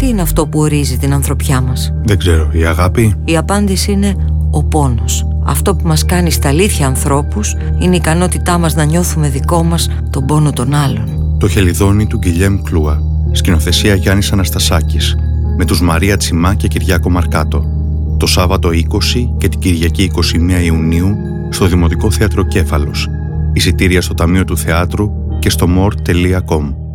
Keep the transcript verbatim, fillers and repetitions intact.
είναι αυτό που ορίζει την ανθρωπιά μας? Δεν ξέρω, η αγάπη? Η απάντηση είναι ο πόνος. Αυτό που μας κάνει στα αλήθεια ανθρώπους είναι η ικανότητά μας να νιώθουμε δικό μας τον πόνο των άλλων. Το Χελιδόνι του Γκυλιέμ Κλούα. Σκηνοθεσία Γιάννης Αναστασάκης. Με τους Μαρία Τσιμά και Κυριάκο Μαρκάτο. Το Σάββατο είκοσι και την Κυριακή είκοσι μία Ιουνίου στο Δημοτικό Θέατρο Κέφαλος. Εισιτήρια στο Ταμείο του Θεάτρου και στο more τελεία com.